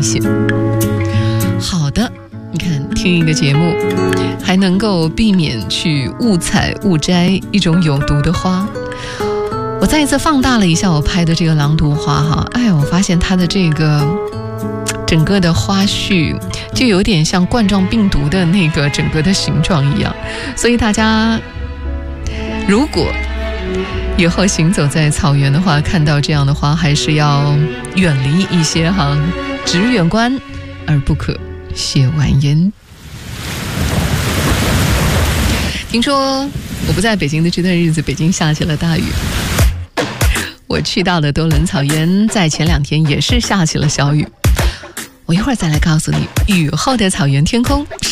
切。好的，你看听一个节目还能够避免去误采误摘一种有毒的花。我再一次放大了一下我拍的这个狼毒花哈，我发现它的这个整个的花序就有点像冠状病毒的那个整个的形状一样，所以大家如果以后行走在草原的话，看到这样的花还是要远离一些哈，只远观而不可亵玩焉。听说我不在北京的这段日子，北京下起了大雨。我去到的多伦草原在前2天也是下起了小雨。我一会儿再来告诉你雨后的草原天空